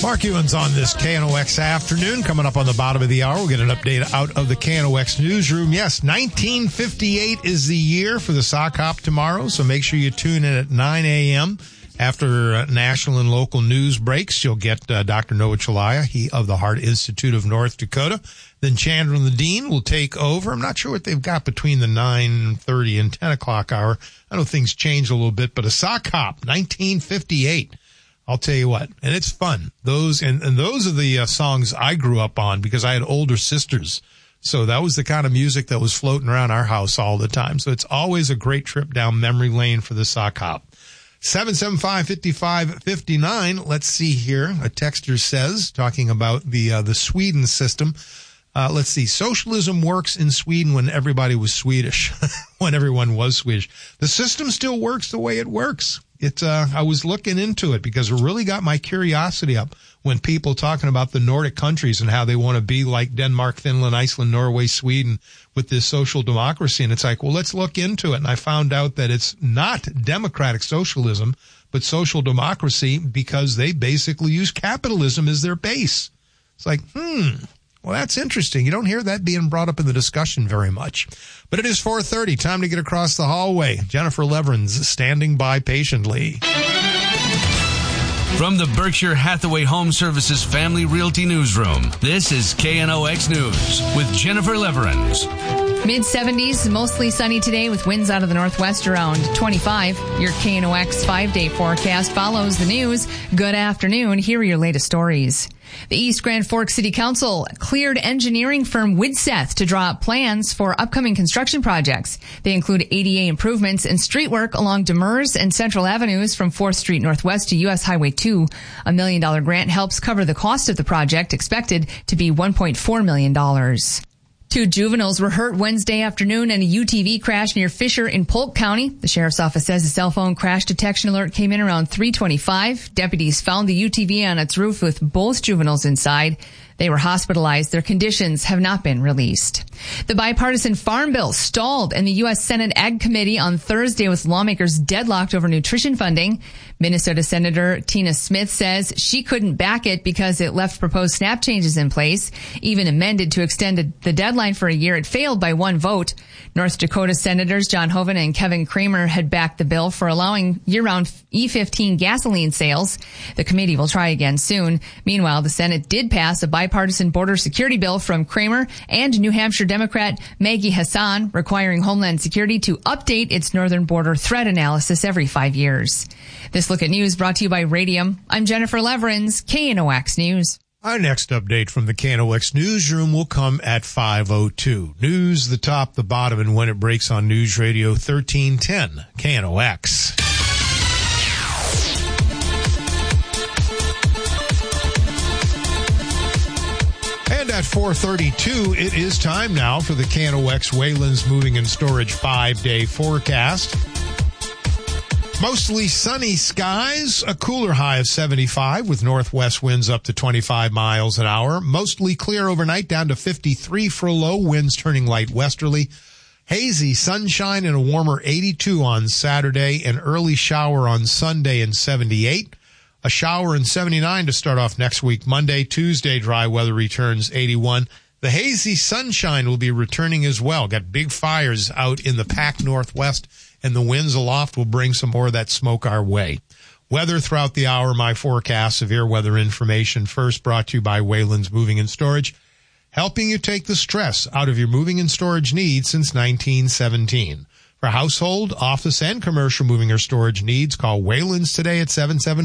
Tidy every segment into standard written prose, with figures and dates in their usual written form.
Mark Ewens on this KNOX afternoon. Coming up on the bottom of the hour, we'll get an update out of the KNOX newsroom. Yes, 1958 is the year for the sock hop tomorrow, so make sure you tune in at 9 a.m. After national and local news breaks. You'll get Dr. Noah Chalaya, he of the Heart Institute of North Dakota. Then Chandra Ledeen will take over. I'm not sure what they've got between the 9:30 and 10 o'clock hour. I know things changed a little bit, but a sock hop, 1958. I'll tell you what, and it's fun. Those are the songs I grew up on because I had older sisters. So that was the kind of music that was floating around our house all the time. So it's always a great trip down memory lane for the sock hop. 775-5559. Let's see here. A texter says, talking about the Sweden system. Let's see. Socialism works in Sweden when everybody was Swedish, when everyone was Swedish. The system still works the way it works. I was looking into it because it really got my curiosity up when people talking about the Nordic countries and how they want to be like Denmark, Finland, Iceland, Norway, Sweden with this social democracy. And it's like, well, let's look into it. And I found out that it's not democratic socialism, but social democracy because they basically use capitalism as their base. It's like, well, that's interesting. You don't hear that being brought up in the discussion very much. But it is 4:30. Time to get across the hallway. Jennifer Leverins standing by patiently. From the Berkshire Hathaway Home Services Family Realty Newsroom, this is KNOX News with Jennifer Leverins. Mid-70s, mostly sunny today with winds out of the northwest around 25. Your KNOX 5-day forecast follows the news. Good afternoon. Here are your latest stories. The East Grand Forks City Council cleared engineering firm Widseth to draw up plans for upcoming construction projects. They include ADA improvements and street work along Demers and Central Avenues from 4th Street Northwest to U.S. Highway 2. $1 million grant helps cover the cost of the project, expected to be $1.4 million. 2 juveniles were hurt Wednesday afternoon in a UTV crash near Fisher in Polk County. The sheriff's office says a cell phone crash detection alert came in around 3:25. Deputies found the UTV on its roof with both juveniles inside. They were hospitalized. Their conditions have not been released. The bipartisan farm bill stalled in the U.S. Senate Ag Committee on Thursday with lawmakers deadlocked over nutrition funding. Minnesota Senator Tina Smith says she couldn't back it because it left proposed SNAP changes in place. Even amended to extend the deadline for a year, it failed by 1 vote. North Dakota Senators John Hoeven and Kevin Kramer had backed the bill for allowing year-round E15 gasoline sales. The committee will try again soon. Meanwhile, the Senate did pass a bipartisan border security bill from Kramer and New Hampshire Democrat Maggie Hassan, requiring Homeland Security to update its northern border threat analysis every 5 years. This Look at News brought to you by Radium. I'm Jennifer Leverins, KNOX News. Our next update from the KNOX newsroom will come at 5:02. News, the top, the bottom, and when it breaks on News Radio 1310, KNOX. And at 4:32, it is time now for the KNOX Wayland's Moving and Storage 5-day forecast. Mostly sunny skies, a cooler high of 75 with northwest winds up to 25 miles an hour. Mostly clear overnight down to 53 for a low, winds turning light westerly. Hazy sunshine and a warmer 82 on Saturday, an early shower on Sunday and 78. A shower and 79 to start off next week. Monday, Tuesday, dry weather returns 81. The hazy sunshine will be returning as well. Got big fires out in the Pac Northwest, and the winds aloft will bring some more of that smoke our way. Weather throughout the hour, my forecast, severe weather information first brought to you by Wayland's Moving and Storage, helping you take the stress out of your moving and storage needs since 1917. For household, office, and commercial moving or storage needs, call Wayland's today at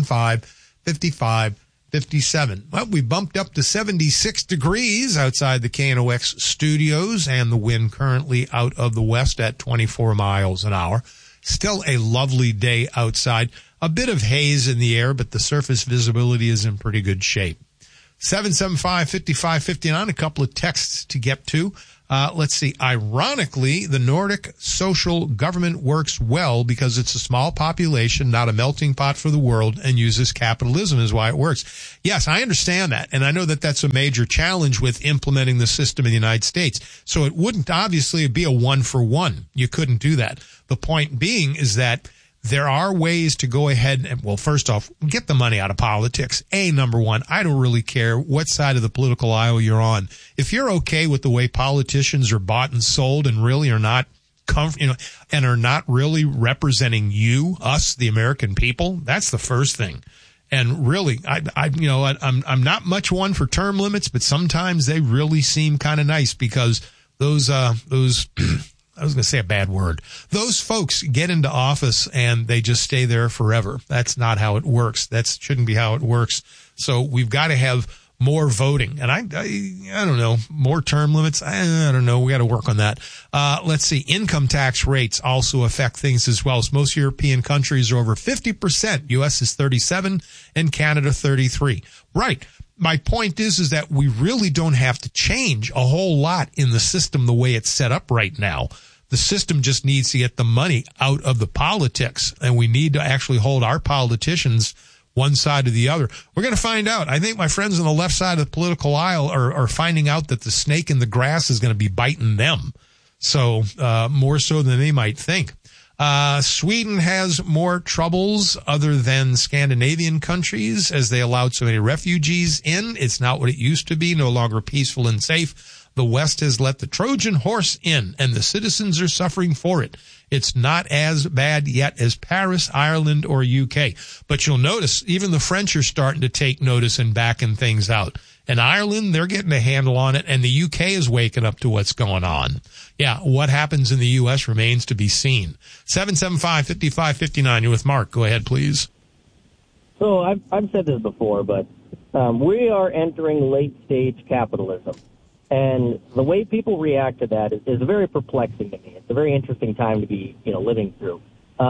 775-5557. Well, we bumped up to 76 degrees outside the KNOX studios, and the wind currently out of the west at 24 miles an hour. Still a lovely day outside. A bit of haze in the air, but the surface visibility is in pretty good shape. 775-5559, a couple of texts to get to. Let's see. Ironically, the Nordic social government works well because it's a small population, not a melting pot for the world, and uses capitalism is why it works. Yes, I understand that. And I know that that's a major challenge with implementing the system in the United States. So it wouldn't obviously be a 1-for-1. You couldn't do that. The point being is that there are ways to go ahead and, well, first off, get the money out of politics. Number one, I don't really care what side of the political aisle you're on. If you're okay with the way politicians are bought and sold and really are not and are not really representing us, the American people, that's the first thing. And really, I'm not much one for term limits, but sometimes they really seem kind of nice because those I was going to say a bad word. Those folks get into office and they just stay there forever. That's not how it works. That shouldn't be how it works. So we've got to have more voting. And I don't know, more term limits. I don't know. We got to work on that. Let's see. Income tax rates also affect things as well. So most European countries are over 50%. U.S. is 37 and Canada 33. Right. My point is that we really don't have to change a whole lot in the system the way it's set up right now. The system just needs to get the money out of the politics, and we need to actually hold our politicians one side or the other. We're going to find out. I think my friends on the left side of the political aisle are finding out that the snake in the grass is going to be biting them. So, more so than they might think. Sweden has more troubles other than Scandinavian countries as they allowed so many refugees in. It's not what it used to be, no longer peaceful and safe. The West has let the Trojan horse in, and the citizens are suffering for it. It's not as bad yet as Paris, Ireland, or UK. But you'll notice even the French are starting to take notice and backing things out. And Ireland, they're getting a handle on it, and the UK is waking up to what's going on. Yeah, what happens in the U.S. remains to be seen. 775-5559, you're with Mark. Go ahead, please. So I've said this before, but we are entering late-stage capitalism. And the way people react to that is very perplexing to me. It's a very interesting time to be, living through.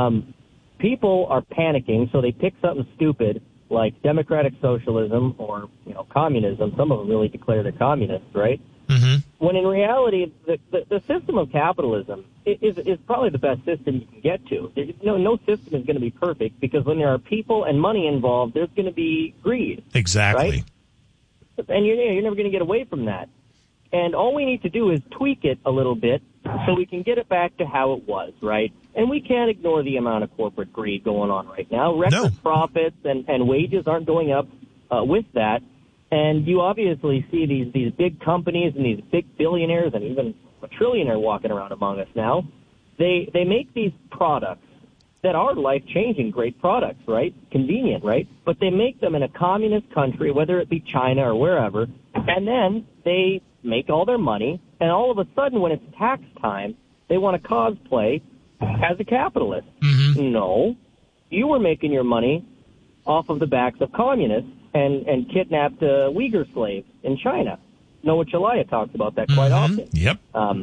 People are panicking, so they pick something stupid like democratic socialism or, communism. Some of them really declare they're communists, right? Mm-hmm. When in reality, the system of capitalism is probably the best system you can get to. No system is going to be perfect because when there are people and money involved, there's going to be greed. Exactly. Right? And you're never going to get away from that. And all we need to do is tweak it a little bit so we can get it back to how it was, right? And we can't ignore the amount of corporate greed going on right now. Record profits and wages aren't going up with that. And you obviously see these big companies and these big billionaires and even a trillionaire walking around among us now. They make these products that are life-changing, great products, right? Convenient, right? But they make them in a communist country, whether it be China or wherever, and then they make all their money, and all of a sudden when it's tax time, they want to cosplay as a capitalist. Mm-hmm. No, you were making your money off of the backs of communists and kidnapped Uyghur slaves in China. Noah Chelaya talks about that quite often. Yep.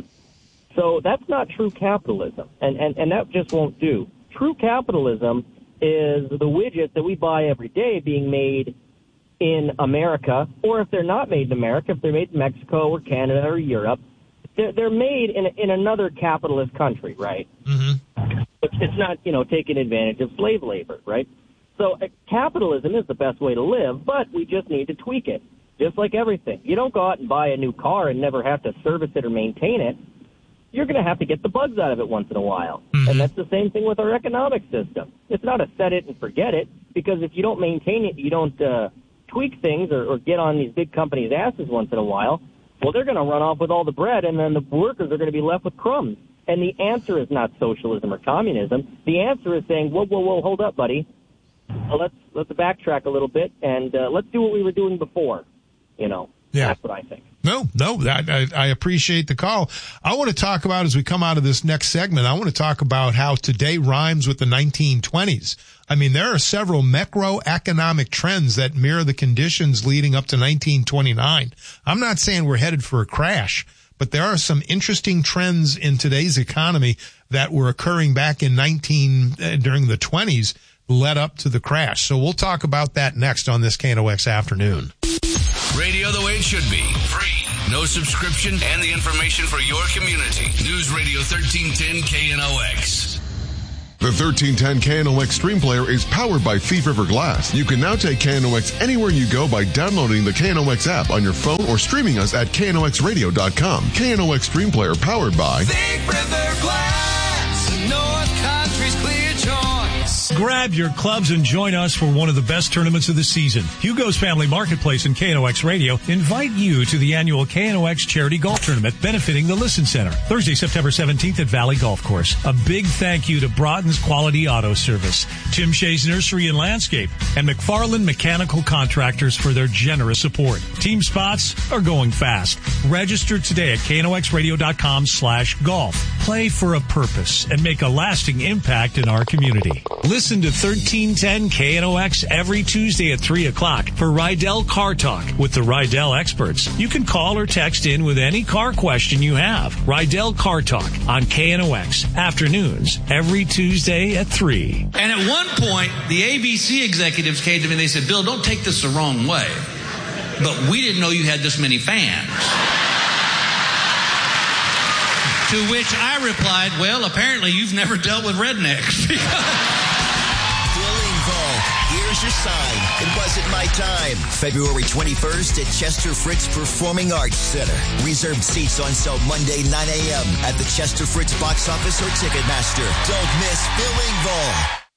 So that's not true capitalism, and that just won't do. True capitalism is the widgets that we buy every day being made in America, or if they're not made in America, if they're made in Mexico or Canada or Europe, they're made in another capitalist country, right? Mm-hmm. It's not, taking advantage of slave labor, right? So capitalism is the best way to live, but we just need to tweak it, just like everything. You don't go out and buy a new car and never have to service it or maintain it. You're going to have to get the bugs out of it once in a while. Mm-hmm. And that's the same thing with our economic system. It's not a set it and forget it, because if you don't maintain it, you don't tweak things or get on these big companies' asses once in a while, well, they're going to run off with all the bread, and then the workers are going to be left with crumbs. And the answer is not socialism or communism. The answer is saying, whoa, hold up, buddy. Let's backtrack a little bit, and let's do what we were doing before. Yeah. That's what I think. No, I appreciate the call. I want to talk about, as we come out of this next segment, I want to talk about how today rhymes with the 1920s. I mean, there are several macroeconomic trends that mirror the conditions leading up to 1929. I'm not saying we're headed for a crash, but there are some interesting trends in today's economy that were occurring back in during the 20s led up to the crash. So we'll talk about that next on this KNOX Afternoon. Radio the way it should be. Free. No subscription and the information for your community. News Radio 1310 KNOX. The 1310 KNOX Stream Player is powered by Thief River Glass. You can now take KNOX anywhere you go by downloading the KNOX app on your phone or streaming us at knoxradio.com. KNOX Stream Player powered by Thief River Glass. North Country's clear choice. Grab your clubs and join us for one of the best tournaments of the season. Hugo's Family Marketplace and KNOX Radio invite you to the annual KNOX Charity Golf Tournament benefiting the Listen Center, Thursday, September 17th at Valley Golf Course. A big thank you to Broughton's Quality Auto Service, Tim Shea's Nursery and Landscape, and McFarland Mechanical Contractors for their generous support. Team spots are going fast. Register today at knoxradio.com/golf. Play for a purpose and make a lasting impact in our community. Listen to 1310 KNOX every Tuesday at 3 o'clock for Rydell Car Talk with the Rydell experts. You can call or text in with any car question you have. Rydell Car Talk on KNOX afternoons every Tuesday at 3. And at one point, the ABC executives came to me and they said, Bill, don't take this the wrong way, but we didn't know you had this many fans. To which I replied, well, apparently you've never dealt with rednecks. Bill Engvall, here's your sign. It wasn't my time. February 21st at Chester Fritz Performing Arts Center. Reserved seats on sale Monday, 9 a.m. at the Chester Fritz box office or Ticketmaster. Don't miss Bill Engvall.